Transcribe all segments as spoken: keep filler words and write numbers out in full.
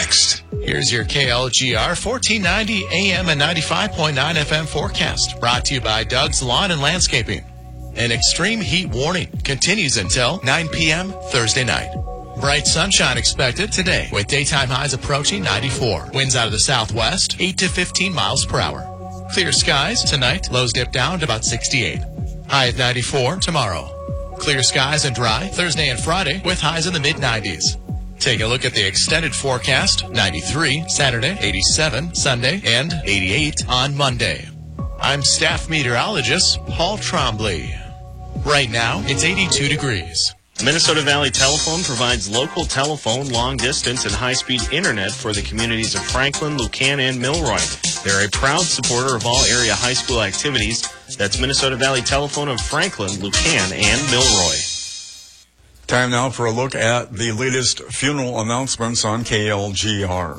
next. Here's your K L G R fourteen ninety A M and ninety-five point nine F M forecast, brought to you by Doug's Lawn and Landscaping. An extreme heat warning continues until nine p.m. Thursday night. Bright sunshine expected today, with daytime highs approaching ninety-four. Winds out of the southwest, eight to fifteen miles per hour. Clear skies tonight, lows dip down to about sixty-eight. High at ninety-four tomorrow. Clear skies and dry Thursday and Friday, with highs in the mid nineties. Take a look at the extended forecast. ninety-three Saturday, eighty-seven Sunday, and eighty-eight on Monday. I'm staff meteorologist Paul Trombley. Right now, it's eighty-two degrees. Minnesota Valley Telephone provides local telephone, long-distance, and high-speed internet for the communities of Franklin, Lucan, and Milroy. They're a proud supporter of all area high school activities. That's Minnesota Valley Telephone of Franklin, Lucan, and Milroy. Time now for a look at the latest funeral announcements on K L G R.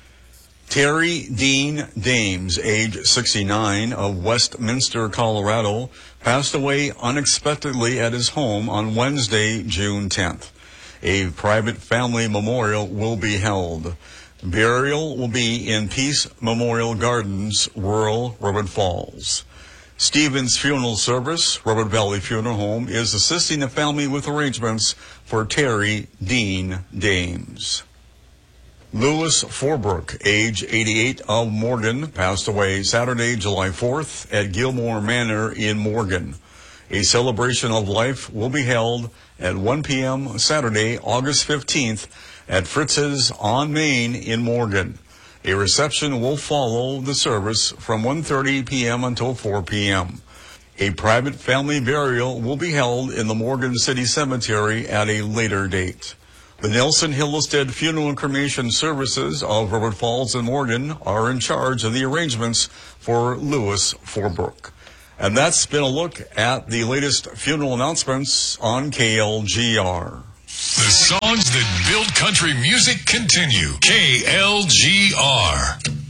Terry Dean Dames, age sixty-nine, of Westminster, Colorado, passed away unexpectedly at his home on Wednesday, June tenth. A private family memorial will be held. Burial will be in Peace Memorial Gardens, rural Robert Falls. Stevens Funeral Service, Robert Valley Funeral Home, is assisting the family with arrangements for Terry Dean Dames. Louis Forbrook, age eighty-eight, of Morgan, passed away Saturday, July fourth at Gilmore Manor in Morgan. A celebration of life will be held at one p.m. Saturday, August fifteenth at Fritz's on Main in Morgan. A reception will follow the service from one thirty p.m. until four p.m. A private family burial will be held in the Morgan City Cemetery at a later date. The Nelson Hillestead Funeral and Cremation Services of Robert Falls and Morgan are in charge of the arrangements for Louis Forbrook. And that's been a look at the latest funeral announcements on K L G R. The songs that build country music continue. K L G R.